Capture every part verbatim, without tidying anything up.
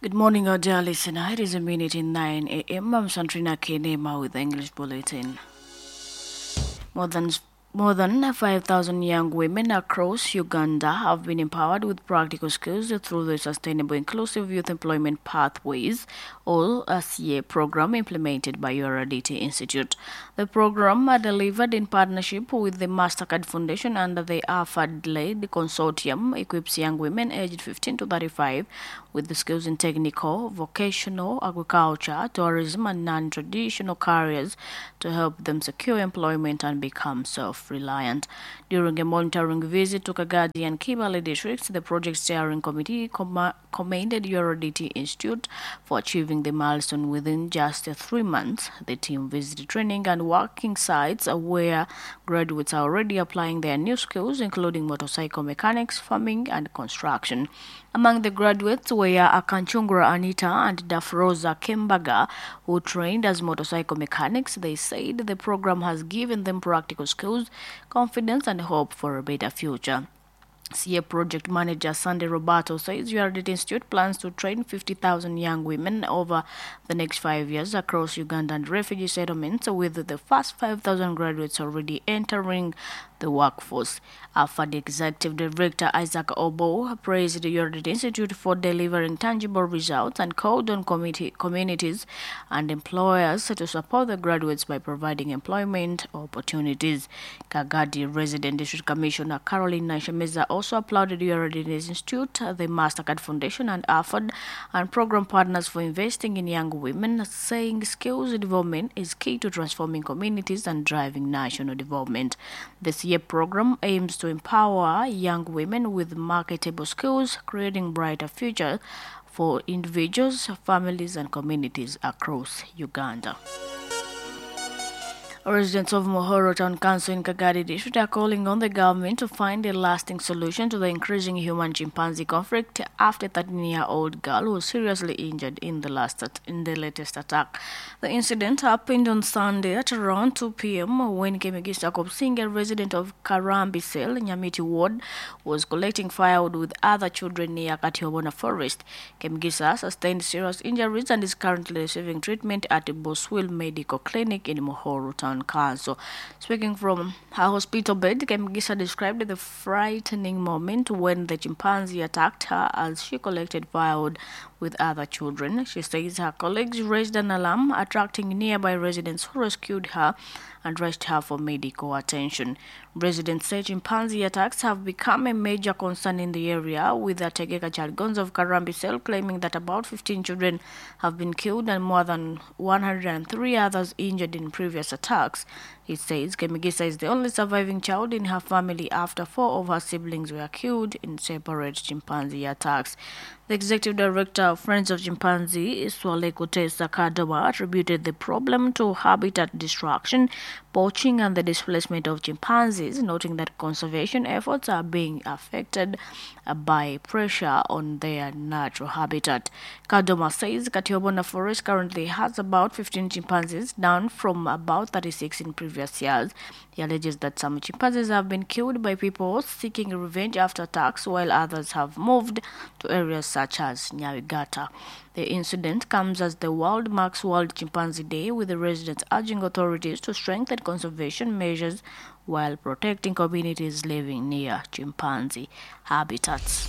Good morning, our dear listener. It is a minute in nine a m. I'm Santrina Kenema with the English Bulletin. More than more than five thousand young women across Uganda have been empowered with practical skills through the Sustainable Inclusive Youth Employment Pathways, or S E A program implemented by Uraditi Institute. The program, uh, delivered in partnership with the Mastercard Foundation under the A F A D-led consortium, equips young women aged fifteen to thirty-five with the skills in technical, vocational, agriculture, tourism, and non-traditional careers to help them secure employment and become self-reliant. During a monitoring visit to Kagadi and Kibale districts, the project steering committee com- commended Uraditi Institute for achieving the milestone within just three months. The team visited training and working sites where graduates are already applying their new skills, including motorcycle mechanics, farming, and construction. Among the graduates were Akanchungura Anita and Dafroza Kembaga, who trained as motorcycle mechanics. They said the program has given them practical skills, confidence, and hope for a better future. C A project manager Sandy Roberto says Uraditi Institute plans to train fifty thousand young women over the next five years across Uganda and refugee settlements, with the first five thousand graduates already entering the workforce. A F A D Executive Director Isaac Obo praised the Uraditi Institute for delivering tangible results and called on committee, communities and employers to support the graduates by providing employment opportunities. Kagadi Resident District Commissioner Caroline Nashemeza also applauded the Uraditi Institute, the Mastercard Foundation, and A F A D and program partners for investing in young women, saying skills development is key to transforming communities and driving national development. This year program aims to empower young women with marketable skills, creating brighter future for individuals, families, and communities across Uganda. Residents of Mohoro Town Council in Kagadi District are calling on the government to find a lasting solution to the increasing human-chimpanzee conflict after a thirteen-year-old girl was seriously injured in the last in the latest attack. The incident happened on Sunday at around two p m when Kemigisa Kopsing, a resident of Karambisel, Nyamiti Ward, was collecting firewood with other children near Katiobona Forest. Kemigisa sustained serious injuries and is currently receiving treatment at the Boswell Medical Clinic in Mohoro Town Council. Speaking from her hospital bed, Kemgisa described the frightening moment when the chimpanzee attacked her as she collected firewood with other children. She says her colleagues raised an alarm, attracting nearby residents who rescued her and rushed her for medical attention. Residents say chimpanzee attacks have become a major concern in the area, with the Tegeka Chalgons of Karambisel claiming that about fifteen children have been killed and more than one hundred three others injured in previous attacks. It says Kemigisa is the only surviving child in her family after four of her siblings were killed in separate chimpanzee attacks. The executive director of Friends of Chimpanzee, Swale Kutesa Kadoma, attributed the problem to habitat destruction, poaching, and the displacement of chimpanzees, noting that conservation efforts are being affected by pressure on their natural habitat. Kadoma says Katiobona Forest currently has about fifteen chimpanzees, down from about thirty-six in previous years. He alleges that some chimpanzees have been killed by people seeking revenge after attacks, while others have moved to areas such as Nyawigata. The incident comes as the world marks World Chimpanzee Day, with the residents urging authorities to strengthen conservation measures while protecting communities living near chimpanzee habitats.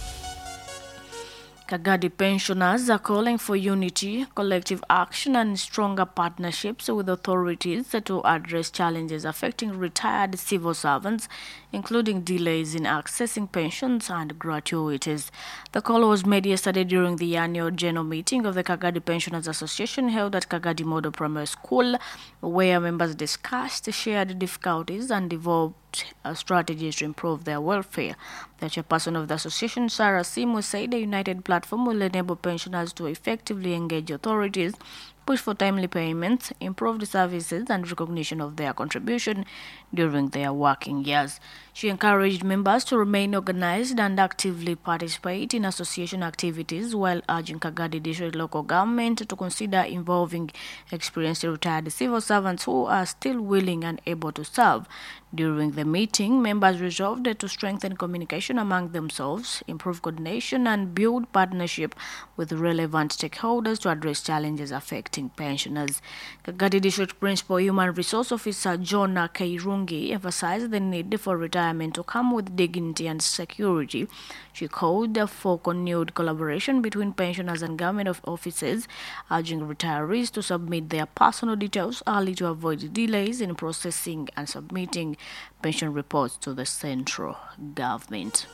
Kagadi pensioners are calling for unity, collective action, and stronger partnerships with authorities to address challenges affecting retired civil servants, including delays in accessing pensions and gratuities. The call was made yesterday during the annual general meeting of the Kagadi Pensioners Association held at Kagadi Model Primary School, where members discussed shared difficulties and developed Uh, strategies to improve their welfare. The chairperson of the association, Sarah Simu, said a united platform will enable pensioners to effectively engage authorities push for timely payments, improved services, and recognition of their contribution during their working years. She encouraged members to remain organized and actively participate in association activities while urging Kagadi District local government to consider involving experienced retired civil servants who are still willing and able to serve. During the meeting, members resolved to strengthen communication among themselves, improve coordination, and build partnership with relevant stakeholders to address challenges affecting pensioners. Kagadi District Principal Human Resource Officer Jonah Kairungi emphasized the need for retirement to come with dignity and security. She called for continued collaboration between pensioners and government of offices, urging retirees to submit their personal details early to avoid delays in processing and submitting pension reports to the central government.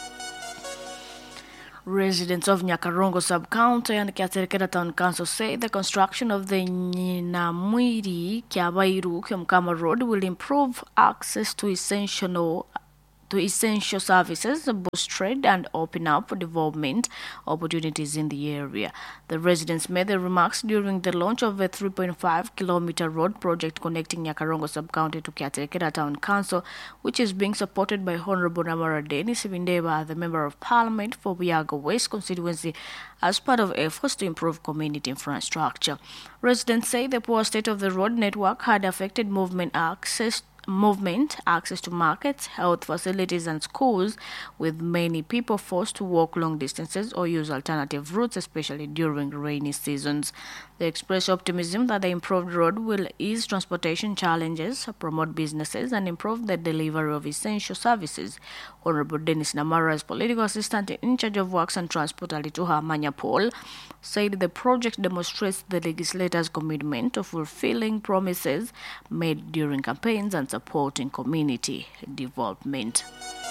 Residents of Nyakarongo Sub-County and Kiaterekera Town Council say the construction of the Nyinamwiri Kiabairu Kiamkama Road will improve access to essential to essential services, boost trade, and open up development opportunities in the area. The residents made the remarks during the launch of a three point five kilometer road project connecting Nyakarongo Sub-County to Kiaterekera Town Council, which is being supported by Honorable Namara Dennis Vindeba, the Member of Parliament for Buyaga West constituency, as part of efforts to improve community infrastructure. Residents say the poor state of the road network had affected movement access movement, access to markets, health facilities, and schools, with many people forced to walk long distances or use alternative routes, especially during rainy seasons. They express optimism that the improved road will ease transportation challenges, promote businesses, and improve the delivery of essential services. Honorable Dennis Namara's political assistant in charge of works and transport, Alituha Manyapol, said the project demonstrates the legislators' commitment to fulfilling promises made during campaigns and supporting community development.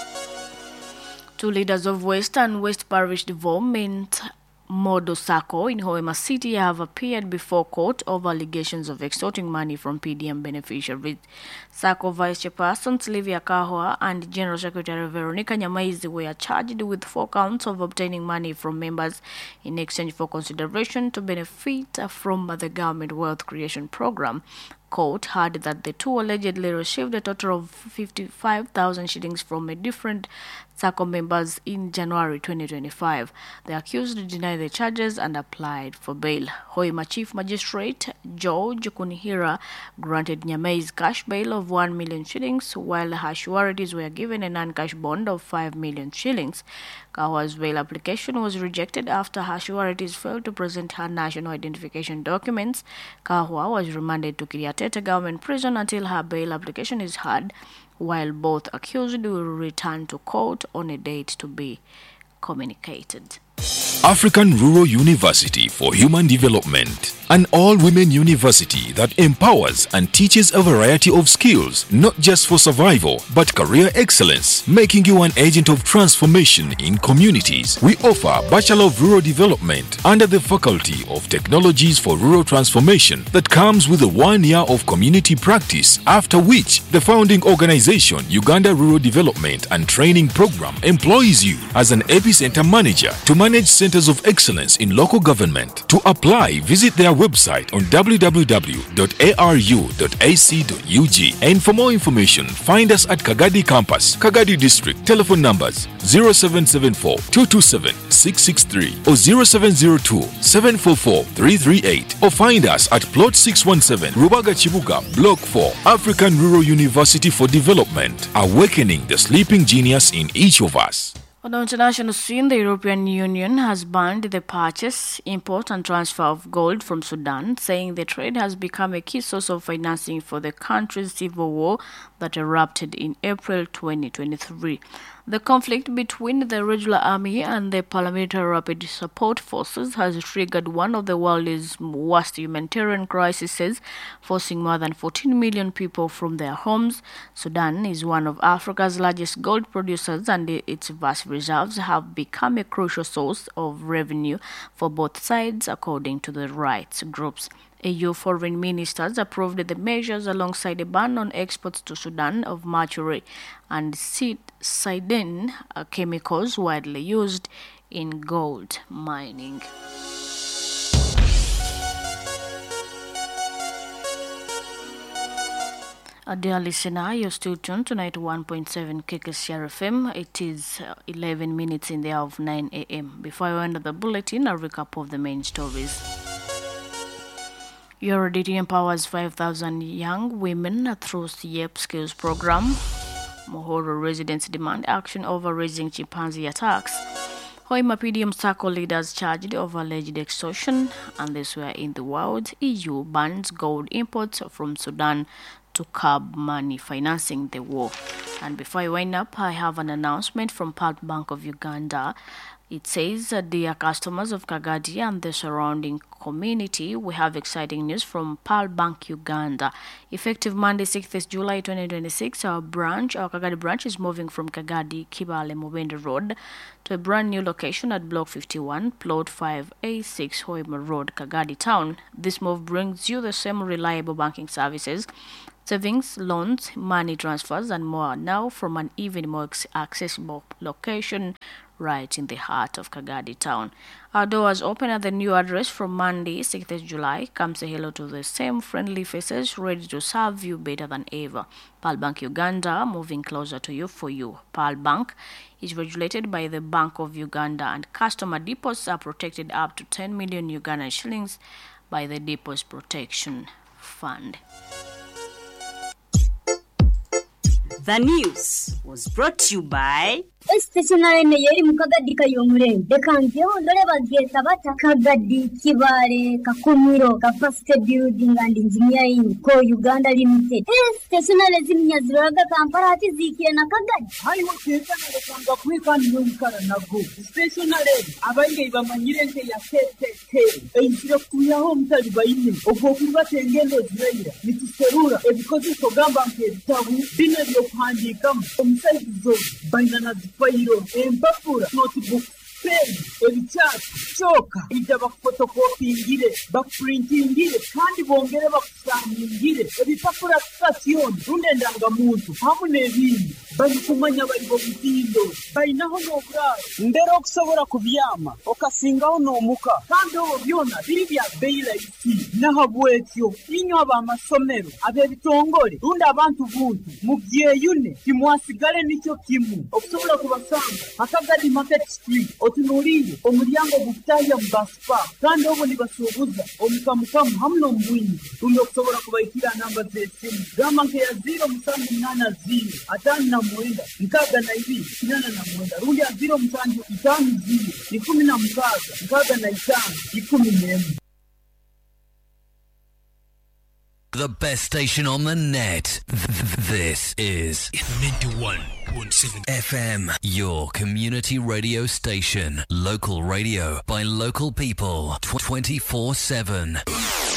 Two leaders of West and West Parish Development, Modo Sacco in Hoima City, have appeared before court over allegations of extorting money from P D M beneficiaries. Sacco Vice Chairperson Sylvia Kahwa and General Secretary Veronica Nyamaizi were charged with four counts of obtaining money from members in exchange for consideration to benefit from the government wealth creation program. Court heard that the two allegedly received a total of fifty-five thousand shillings from a different SACCO members in January twenty twenty-five. The accused denied the charges and applied for bail. Hoima Chief Magistrate George Kunihira granted Nyamai's cash bail of one million shillings, while her sureties were given a non-cash bond of five million shillings. Kahwa's bail application was rejected after her sureties failed to present her national identification documents. Kahwa was remanded to Kiriatete Government Prison until her bail application is heard, while both accused will return to court on a date to be communicated. African Rural University for Human Development, an all-women university that empowers and teaches a variety of skills, not just for survival, but career excellence, making you an agent of transformation in communities. We offer Bachelor of Rural Development under the Faculty of Technologies for Rural Transformation that comes with a one year of community practice, after which the founding organization, Uganda Rural Development and Training Program, employs you as an epicenter manager to manage centers of excellence in local government. To apply, visit their website on w w w dot a r u dot a c dot u g. And for more information, find us at Kagadi Campus, Kagadi District. Telephone numbers zero seven seven four, two two seven, six six three or zero seven zero two, seven four four, three three eight, or find us at Plot six one seven, Rubaga Chibuga, Block four, African Rural University for Development, awakening the sleeping genius in each of us. On the international scene, the European Union has banned the purchase, import, and transfer of gold from Sudan, saying the trade has become a key source of financing for the country's civil war that erupted in April twenty twenty-three. The conflict between the regular army and the paramilitary rapid support forces has triggered one of the world's worst humanitarian crises, forcing more than fourteen million people from their homes. Sudan is one of Africa's largest gold producers, and its vast reserves have become a crucial source of revenue for both sides, according to the rights groups. E U foreign ministers approved the measures alongside a ban on exports to Sudan of mercury and cyanide, chemicals widely used in gold mining. Uh, dear listener, you're still tuned to ninety-one point seven K K C R F M. It is uh, eleven minutes in the hour of nine a.m. Before I end the bulletin, a recap of the main stories. U R O D T empowers five thousand young women through the Y E P Skills program. Mohoro residents demand action over raising chimpanzee attacks. Hoima P D M circle leaders charged over alleged extortion. And this were in the world. E U bans gold imports from Sudan to curb money financing the war. And before I wind up, I have an announcement from Pearl Bank of Uganda. It says, uh, dear customers of Kagadi and the surrounding community, we have exciting news from Pearl Bank Uganda. Effective Monday, sixth July twenty twenty-six, our branch, our Kagadi branch is moving from Kagadi, Kibale, Mubende Road to a brand new location at Block fifty-one, Plot five A six, Hoima Road, Kagadi Town. This move brings you the same reliable banking services, savings, loans, money transfers, and more now from an even more accessible location right in the heart of Kagadi Town. Our doors open at the new address from Monday, sixth July. Come say hello to the same friendly faces ready to serve you better than ever. Pearl Bank Uganda, moving closer to you for you. Pearl Bank is regulated by the Bank of Uganda, and customer deposits are protected up to ten million Ugandan shillings by the Deposit Protection Fund. The news was brought to you by Stationary yeri mukagadi kayomure dekanjeho dore bageta bata Kagadi Kibale Kakumiro Capacity Building and Engineering Co Uganda Limited. Stationary zimnya ziraga Kampala ati zikiye na Kagadi hari mukeza nakanga kwikandi n'umukara nago stationary abayige bamanyire nke ya T T T eyisire kuyaho mutali bayine obwo kubatengendo zirayira nituserura ebikozi kogamba nke bitabu bine byo kwandika omusayizo bayina Pairo, empapura, notebook, pen, ebichati, choka, ija bakfotokopingire, bakprintingire, kandi bongere bakusangire, ebipapura station, runde ndangamuntu, hamune ebindi, bayikumanya bari bo bitindo, bayinaho n'oburaro, ndero okusobora kubyama, okasingaho n'omuka, kandi obo byona biri bya beira isi, nahabwetyo, inyo abamasomero, abebitongole, runde abantu buntu, mubyeyune, kimwasigale nicyo kimu, okusobora kubasanga, Akagadi Market Street, otunulire, omulyango gutaya mbaspa, kandi obo nibasubuza, omukamukamu hamwe n'omubwinyi, runde okusobora kubayitira namba z'essimu, gamba nke ya zero musanju munana zero, atanu na mwenda, nkaga na ibiri, kinana na mwenda, rundi ya zero musanju itanu zero, ikumi na mkaga, nkaga na itanu, ikumi nemu. The best station on the net. This is ninety-one point seven F M, your community radio station. Local radio by local people twenty-four seven.